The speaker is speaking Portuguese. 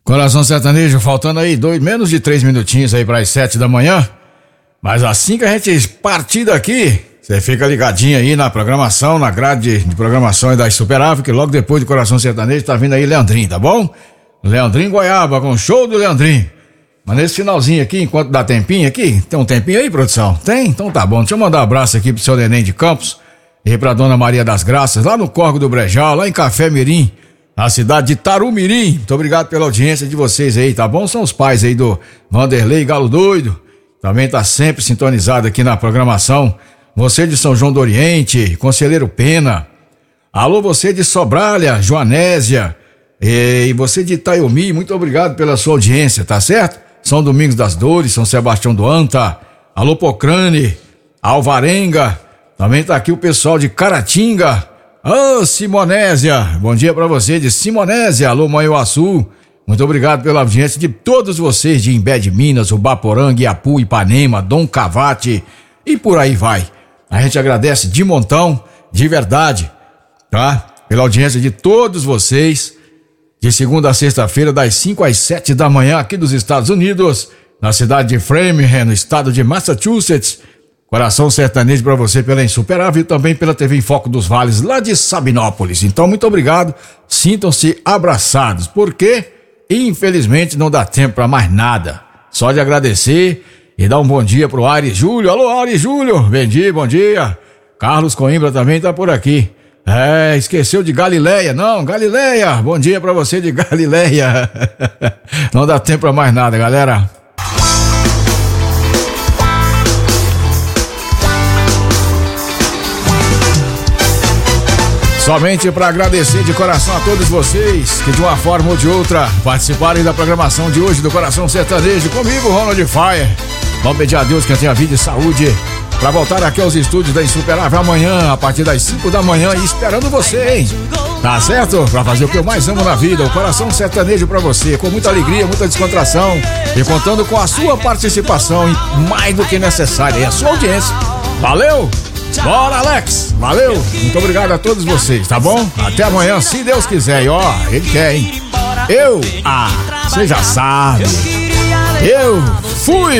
Coração Sertanejo, faltando aí menos de 3 minutinhos aí para as 7 da manhã. Mas assim que a gente partir daqui, você fica ligadinho aí na programação, na grade de programação da Superávia, que logo depois do Coração Sertanejo tá vindo aí Leandrinho, tá bom? Leandrinho Goiaba, com show do Leandrinho. Mas nesse finalzinho aqui, enquanto dá tempinho aqui, tem um tempinho aí, produção? Tem? Então tá bom. Deixa eu mandar um abraço aqui pro seu Neném de Campos e pra Dona Maria das Graças, lá no Córrego do Brejal, lá em Café Mirim, na cidade de Tarumirim. Muito obrigado pela audiência de vocês aí, tá bom? São os pais aí do Vanderlei Galo Doido. Também tá sempre sintonizado aqui na programação. Você de São João do Oriente, Conselheiro Pena. Alô, você de Sobralha, Joanésia. E você de Itaiomi, muito obrigado pela sua audiência, tá certo? São Domingos das Dores, São Sebastião do Anta. Alô, Pocrane, Alvarenga. Também tá aqui o pessoal de Caratinga. Ô, Simonésia, bom dia pra você de Simonésia. Alô, Manhuaçu, muito obrigado pela audiência de todos vocês de Imbé de Minas, Ubaporanga, Iapu, Ipanema, Dom Cavate e por aí vai. A gente agradece de montão, de verdade, tá? Pela audiência de todos vocês, de segunda a sexta-feira, das 5 às 7 da manhã, aqui dos Estados Unidos, na cidade de Framingham, no estado de Massachusetts. Coração Sertanejo pra você pela Insuperável e também pela TV em Foco dos Vales, lá de Sabinópolis. Então, muito obrigado. Sintam-se abraçados, porque, infelizmente, não dá tempo pra mais nada. Só de agradecer e dar um bom dia pro Ari Júlio. Alô, Ari Júlio. Bom dia. Carlos Coimbra também tá por aqui. Esqueceu de Galileia. Não, Galileia. Bom dia pra você de Galileia. Não dá tempo pra mais nada, galera. Somente para agradecer de coração a todos vocês que de uma forma ou de outra participarem da programação de hoje do Coração Sertanejo comigo, Ronald Fire. Vamos pedir a Deus que tenha vida e saúde para voltar aqui aos estúdios da Insuperável amanhã a partir das 5 da manhã e esperando você, hein? Tá certo? Para fazer o que eu mais amo na vida, o Coração Sertanejo para você, com muita alegria, muita descontração e contando com a sua participação mais do que necessária e a sua audiência. Valeu! Bora, Alex! Valeu! Muito obrigado a todos vocês, tá bom? Até amanhã, se Deus quiser. E ó, ele quer, hein? Você já sabe. Eu fui!